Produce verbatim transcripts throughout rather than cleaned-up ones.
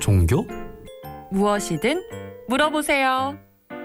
종교? 무엇이든 물어보세요.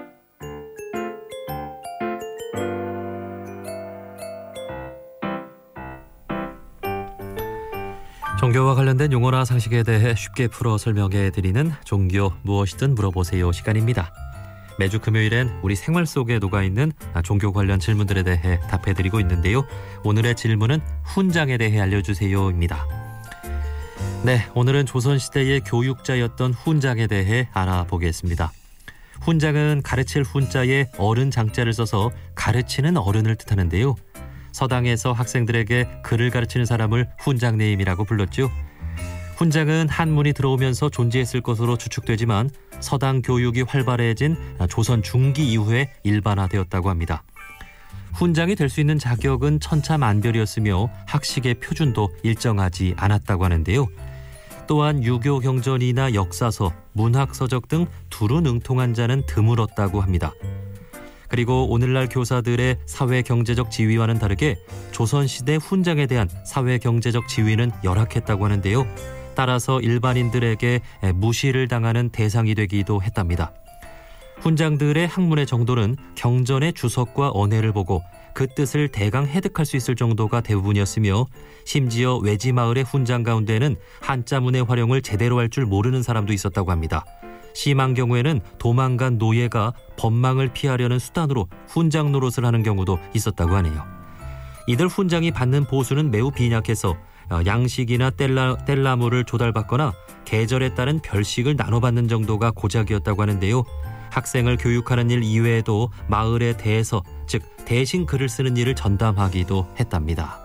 종교와 관련된 용어나 상식에 대해 쉽게 풀어 설명해드리는 종교 무엇이든 물어보세요 시간입니다. 매주 금요일엔 우리 생활 속에 녹아있는 종교 관련 질문들에 대해 답해드리고 있는데요. 오늘의 질문은 훈장에 대해 알려주세요입니다. 네, 오늘은 조선시대의 교육자였던 훈장에 대해 알아보겠습니다. 훈장은 가르칠 훈자에 어른 장자를 써서 가르치는 어른을 뜻하는데요. 서당에서 학생들에게 글을 가르치는 사람을 훈장내임이라고 불렀죠. 훈장은 한문이 들어오면서 존재했을 것으로 추측되지만 서당 교육이 활발해진 조선 중기 이후에 일반화되었다고 합니다. 훈장이 될 수 있는 자격은 천차만별이었으며 학식의 표준도 일정하지 않았다고 하는데요. 또한 유교 경전이나 역사서, 문학서적 등 두루 능통한 자는 드물었다고 합니다. 그리고 오늘날 교사들의 사회경제적 지위와는 다르게 조선시대 훈장에 대한 사회경제적 지위는 열악했다고 하는데요. 따라서 일반인들에게 무시를 당하는 대상이 되기도 했답니다. 훈장들의 학문의 정도는 경전의 주석과 언해를 보고 그 뜻을 대강 해득할 수 있을 정도가 대부분이었으며 심지어 외지마을의 훈장 가운데는 한자문의 활용을 제대로 할 줄 모르는 사람도 있었다고 합니다. 심한 경우에는 도망간 노예가 법망을 피하려는 수단으로 훈장 노릇을 하는 경우도 있었다고 하네요. 이들 훈장이 받는 보수는 매우 빈약해서 양식이나 뗄라, 뗄나무를 조달받거나 계절에 따른 별식을 나눠받는 정도가 고작이었다고 하는데요. 학생을 교육하는 일 이외에도 마을의 대서, 즉 대신 글을 쓰는 일을 전담하기도 했답니다.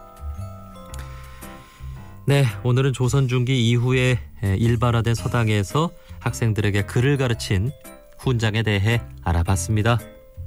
네, 오늘은 조선 중기 이후에 일반화된 서당에서 학생들에게 글을 가르친 훈장에 대해 알아봤습니다.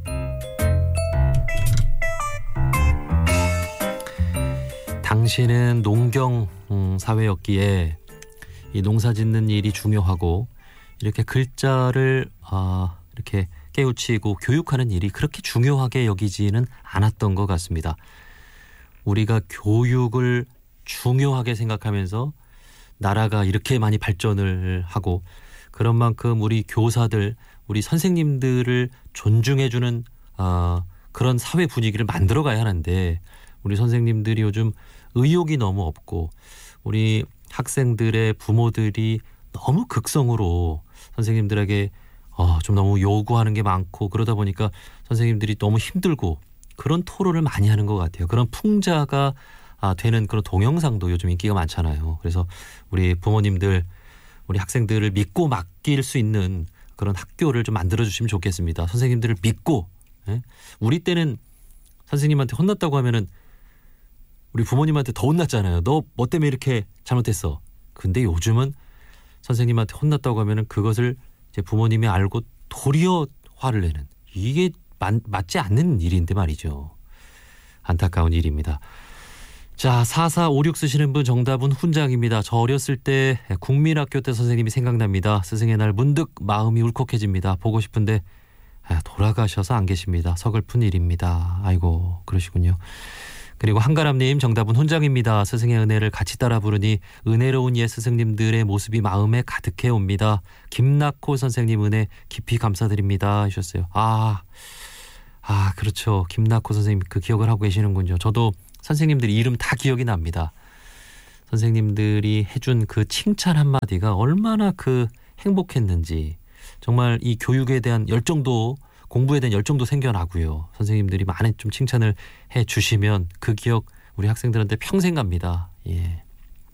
당시는 농경 사회였기에 이 농사 짓는 일이 중요하고 이렇게 글자를 아, 이렇게 깨우치고 교육하는 일이 그렇게 중요하게 여기지는 않았던 것 같습니다. 우리가 교육을 중요하게 생각하면서 나라가 이렇게 많이 발전을 하고 그런 만큼 우리 교사들, 우리 선생님들을 존중해주는 어, 그런 사회 분위기를 만들어가야 하는데 우리 선생님들이 요즘 의욕이 너무 없고 우리 학생들의 부모들이 너무 극성으로 선생님들에게 어, 좀 너무 요구하는 게 많고 그러다 보니까 선생님들이 너무 힘들고 그런 토론을 많이 하는 것 같아요. 그런 풍자가 아, 되는 그런 동영상도 요즘 인기가 많잖아요. 그래서 우리 부모님들, 우리 학생들을 믿고 맡길 수 있는 그런 학교를 좀 만들어주시면 좋겠습니다. 선생님들을 믿고. 예? 우리 때는 선생님한테 혼났다고 하면은 우리 부모님한테 더 혼났잖아요. 너 뭐 때문에 이렇게 잘못했어. 근데 요즘은 선생님한테 혼났다고 하면은 그것을 이제 부모님이 알고 도리어 화를 내는 이게 맞, 맞지 않는 일인데 말이죠. 안타까운 일입니다. 자, 사사오육 쓰시는 분 정답은 훈장입니다. 저 어렸을 때 국민학교 때 선생님이 생각납니다. 스승의 날 문득 마음이 울컥해집니다. 보고 싶은데 돌아가셔서 안 계십니다. 서글픈 일입니다. 아이고 그러시군요. 그리고 한가람님 정답은 훈장입니다. 스승의 은혜를 같이 따라 부르니 은혜로운 옛 스승님들의 모습이 마음에 가득해 옵니다. 김낙호 선생님 은혜 깊이 감사드립니다 하셨어요. 아, 아 그렇죠. 김낙호 선생님 그 기억을 하고 계시는군요. 저도 선생님들이 이름 다 기억이 납니다. 선생님들이 해준 그 칭찬 한마디가 얼마나 그 행복했는지 정말 이 교육에 대한 열정도 공부에 대한 열정도 생겨나고요. 선생님들이 많은 좀 칭찬을 해주시면 그 기억 우리 학생들한테 평생 갑니다. 예.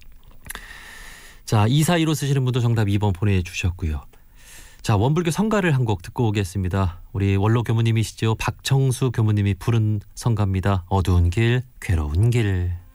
자, 이사이로 쓰시는 분도 정답 이 번 보내주셨고요. 자, 원불교 성가를 한 곡 듣고 오겠습니다. 우리 원로 교무님이시죠. 박청수 교무님이 부른 성가입니다. 어두운 길, 괴로운 길.